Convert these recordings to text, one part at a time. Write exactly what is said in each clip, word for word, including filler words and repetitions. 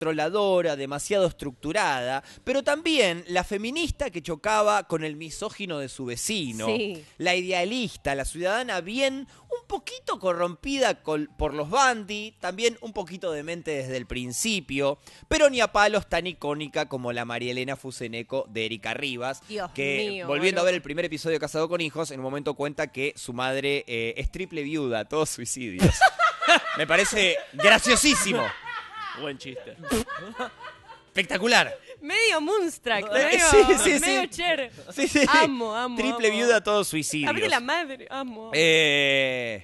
controladora, demasiado estructurada, pero también la feminista que chocaba con el misógino de su vecino, Sí. la idealista, la ciudadana bien, un poquito corrompida col- por los Bundy, también un poquito demente desde el principio, pero ni a palos tan icónica como la María Elena Fuseneco de Erika Rivas, Dios que mío, volviendo boludo. a ver el primer episodio de Casado con Hijos, en un momento cuenta que su madre eh, es triple viuda, todos suicidios. Me parece graciosísimo. Buen chiste. Espectacular. Medio Moonstruck, Eh, medio, sí, sí, medio sí. Cher. Sí, sí. Amo, amo, Triple amo. viuda, todos suicidios. Abre la madre, amo. amo. Eh...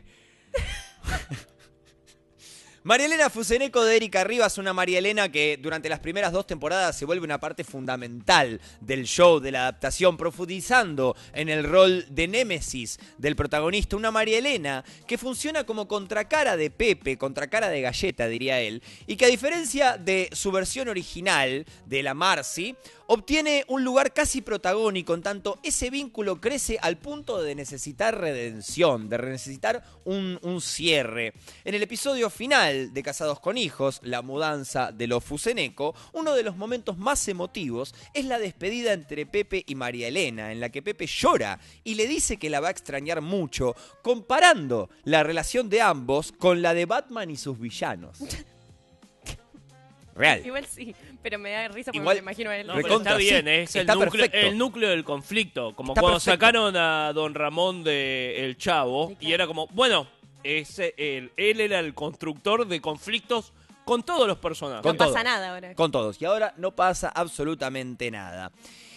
María Elena Fuseneco de Erika Rivas, una María Elena que durante las primeras dos temporadas se vuelve una parte fundamental del show, de la adaptación, profundizando en el rol de némesis del protagonista. Una María Elena que funciona como contracara de Pepe, contracara de Galleta, diría él, y que a diferencia de su versión original, de la Marcy, obtiene un lugar casi protagónico, en tanto ese vínculo crece al punto de necesitar redención, de necesitar un, un cierre. En el episodio final de Casados con Hijos, la mudanza de los Fuseneco, uno de los momentos más emotivos es la despedida entre Pepe y María Elena, en la que Pepe llora y le dice que la va a extrañar mucho, comparando la relación de ambos con la de Batman y sus villanos. Real. Igual sí, pero me da risa porque Igual- me lo imagino a él. No, pero Recontra, está bien, sí, es el está núcleo, perfecto. el núcleo del conflicto. Como Está cuando perfecto. sacaron a Don Ramón de El Chavo, Sí, claro. y era como, bueno, ese, él, él era el constructor de conflictos con todos los personajes. Con no pasa todo. nada ahora. Con todos. Y ahora no pasa absolutamente nada.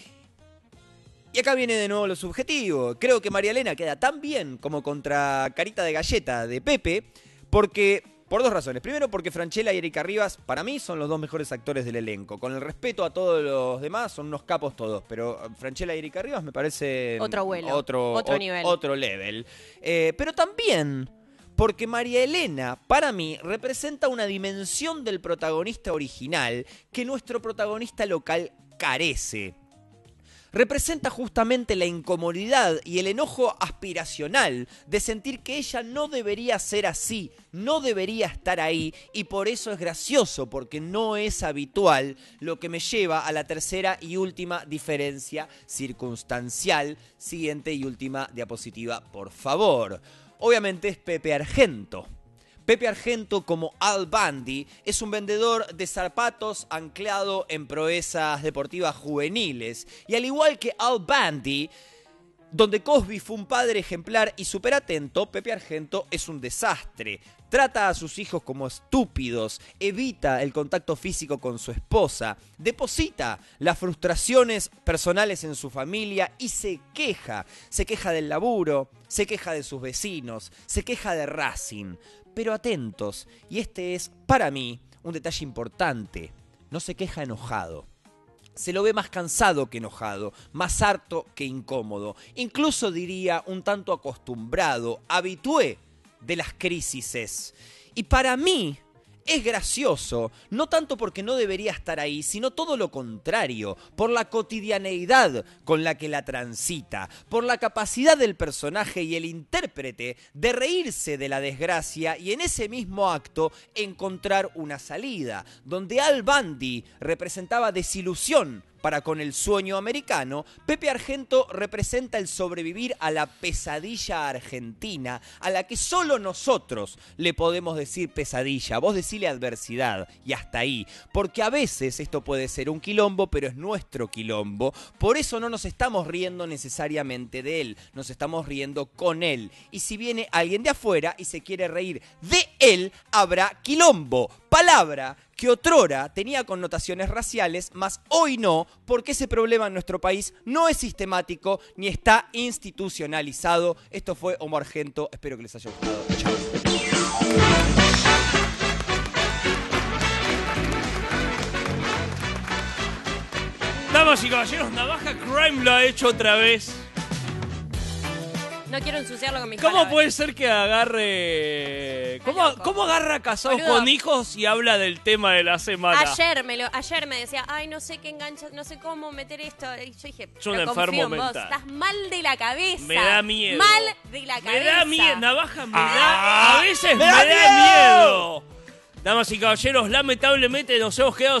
Y acá viene de nuevo lo subjetivo. Creo que María Elena queda tan bien como contra Carita de Galleta de Pepe, porque... Por dos razones. Primero, porque Francella y Erika Rivas, para mí, son los dos mejores actores del elenco. Con el respeto a todos los demás, son unos capos todos. Pero Francella y erika Rivas me parece... Otro vuelo, Otro, otro o- nivel. Otro level. Eh, pero también... Porque María Elena, para mí, representa una dimensión del protagonista original que nuestro protagonista local carece. Representa justamente la incomodidad y el enojo aspiracional de sentir que ella no debería ser así, no debería estar ahí, y por eso es gracioso, porque no es habitual, lo que me lleva a la tercera y última diferencia circunstancial. Siguiente y última diapositiva, por favor. Obviamente es Pepe Argento. Pepe Argento, como Al Bundy, es un vendedor de zapatos anclado en proezas deportivas juveniles. Y al igual que Al Bundy, donde Cosby fue un padre ejemplar y súper atento, Pepe Argento es un desastre. Trata a sus hijos como estúpidos, evita el contacto físico con su esposa, deposita las frustraciones personales en su familia y se queja. Se queja del laburo, se queja de sus vecinos, se queja de Racing. Pero atentos, y este es, para mí, un detalle importante, no se queja enojado. Se lo ve más cansado que enojado, más harto que incómodo, incluso diría un tanto acostumbrado, habitué de las crisis. Y para mí es gracioso, no tanto porque no debería estar ahí, sino todo lo contrario, por la cotidianeidad con la que la transita, por la capacidad del personaje y el intérprete de reírse de la desgracia y en ese mismo acto encontrar una salida, donde Al Bundy representaba desilusión para con el sueño americano, Pepe Argento representa el sobrevivir a la pesadilla argentina, a la que solo nosotros le podemos decir pesadilla. Vos decile adversidad y hasta ahí, porque a veces esto puede ser un quilombo, pero es nuestro quilombo. Por eso no nos estamos riendo necesariamente de él, nos estamos riendo con él. Y si viene alguien de afuera y se quiere reír de él, habrá quilombo. Palabra que otrora tenía connotaciones raciales, mas hoy no, porque ese problema en nuestro país no es sistemático ni está institucionalizado. Esto fue Omar Argento, espero que les haya gustado. Chao. Damas y caballeros, Navaja Crime lo ha hecho otra vez. No quiero ensuciarlo con mis ¿Cómo palabras. puede ser que agarre... ¿Cómo, loco. ¿Cómo agarra Casados Boludo. con Hijos y habla del tema de la semana? Ayer me, lo, ayer me decía, ay, no sé qué engancha, no sé cómo meter esto. Y yo dije, Es un pero confío enfermo en vos, mental. estás mal de la cabeza. Me da miedo. Mal de la cabeza. Me da miedo, Navaja, me Ah, da... A veces me, me da da miedo. Damas y caballeros, lamentablemente nos hemos quedado